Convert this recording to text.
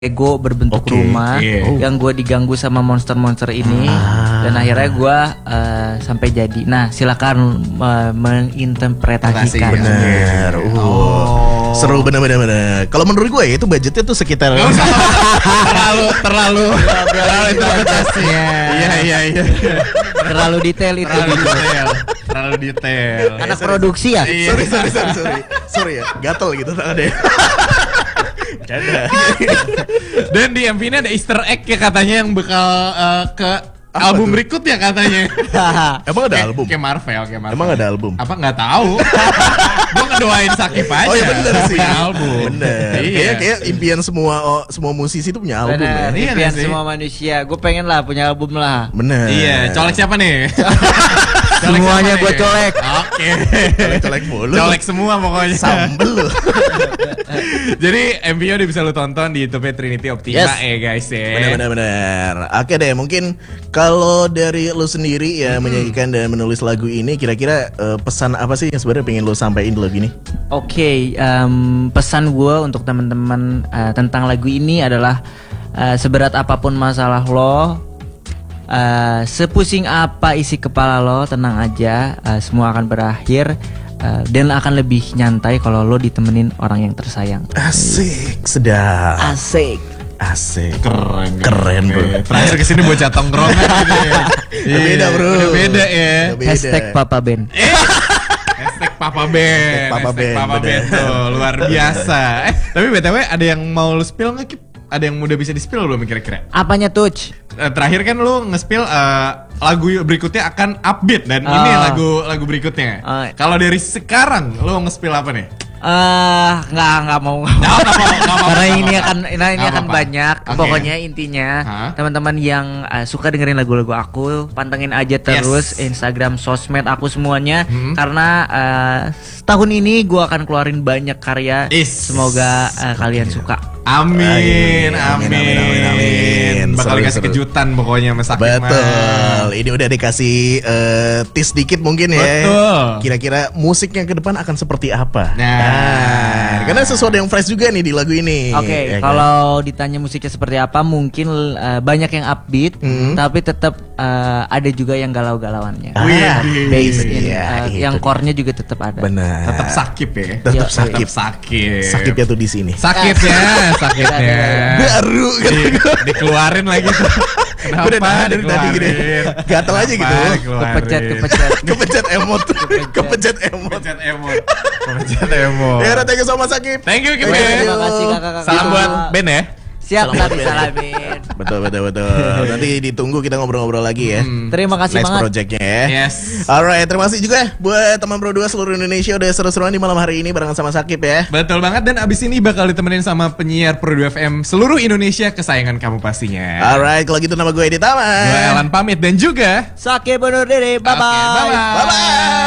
Lego berbentuk rumah yang gue diganggu sama monster-monster ini dan akhirnya gue sampai jadi. Nah, silakan menginterpretasikan. Bener. Seru bener. Kalau menurut gue itu budgetnya tuh sekitar terlalu interpretasinya. Iya. Terlalu detail itu. Terlalu detail. Anak produksi ya? Sorry ya, gatel gitu tangannya. Dan di MV ini ada Easter egg ya katanya yang bakal ke album berikutnya katanya. Emang ada album? Kayak Marvel. Emang ada album? Apa nggak tahu? Gue ngedoain Sakif aja. Oh ya bener sih. Album. Bener. Iya. Kayak impian semua musisi itu punya album ya. Bener, impian semua manusia. Gue pengen lah punya album lah. Bener. Iya. Colek siapa nih? Semuanya gue colek. Oke. Colek mulu. Colek semua pokoknya. Sambel lu. Jadi MV-nya udah bisa lu tonton di YouTube Trinity Optima guys ya. Bener. Oke deh, mungkin kalau dari lu sendiri ya menyanyikan dan menulis lagu ini, kira-kira pesan apa sih yang sebenarnya pengen lu sampaikan di lagu ini? Oke, pesan gue untuk teman-teman tentang lagu ini adalah seberat apapun masalah lo, sepusing apa isi kepala lo, tenang aja, semua akan berakhir. Dan akan lebih nyantai kalau lo ditemenin orang yang tersayang. Asik, sedap. Asik. Keren bro. Terakhir kesini bocah tongkrongan gitu ya. Beda bro. Udah beda ya. Hashtag Papa Ben. Hashtag Papa Ben. Papa Ben tuh luar biasa. Tapi BTW ada yang mau lu spill nggak, Kip? Ada yang udah bisa di-spill belum kira-kira? Apanya Tuj? Terakhir kan lu nge-spill lagu berikutnya akan upbeat dan ini lagu berikutnya. Kalau dari sekarang lu nge-spill apa nih? Nggak mau. Karena ini akan banyak. Okay. Pokoknya intinya teman-teman yang suka dengerin lagu-lagu aku, pantengin aja terus Instagram, sosmed aku semuanya. Karena tahun ini gue akan keluarin banyak karya. Semoga kalian suka. Amin. Bakal dikasih kejutan pokoknya Mas Sakif. Betul. Ini udah dikasih tease dikit mungkin ya. Betul. Kira-kira musiknya ke depan akan seperti apa? Nah, karena sesuatu yang fresh juga nih di lagu ini. Oke, kalau ditanya musiknya seperti apa, mungkin banyak yang upbeat, tapi tetap ada juga yang galau-galauannya. Bass yang core-nya juga tetap ada. Benar. Tetap Sakif ya. Tetap Sakif. Sakifnya tuh di sini. Sakitnya. Baru dikeluarin lagi tuh. Kenapa? Udah dari tadi gini. Gatel aja gitu. Kepencet emot. Ya udah, thank you so much Sakif. Thank you Kip. Terima kasih kakak. Salam buat Ben ya. Siap, salamin. Betul. Nanti ditunggu kita ngobrol-ngobrol lagi ya. Terima kasih next banget. projectnya ya. Yes. Alright, terima kasih juga buat teman Pro 2 seluruh Indonesia udah seru-seruan di malam hari ini barengan sama Sakif ya. Betul banget, dan abis ini bakal ditemenin sama penyiar Pro 2 FM seluruh Indonesia kesayangan kamu pastinya. Alright, kalau gitu nama gue Edi Taman. Gue Elan pamit dan juga Sakif undur diri. Bye-bye. Bye-bye.